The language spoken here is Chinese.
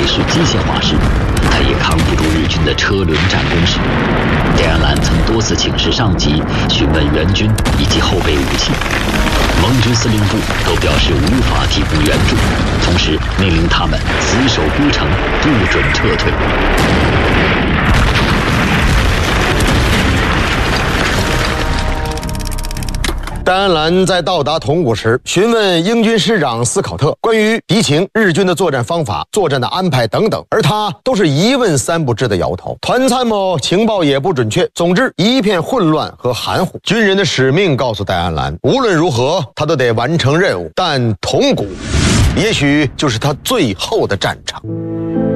是机械化时，他也扛不住日军的车轮战攻势。戴安澜曾多次请示上级询问援军以及后备武器，盟军司令部都表示无法提供援助，同时命令他们死守孤城，不准撤退。 戴安澜在到达铜鼓时，询问英军师长斯考特关于敌情、日军的作战方法、作战的安排等等，而他都是一问三不知的摇头。团参谋情报也不准确，总之一片混乱和含糊。军人的使命告诉戴安澜，无论如何他都得完成任务，但铜鼓也许就是他最后的战场。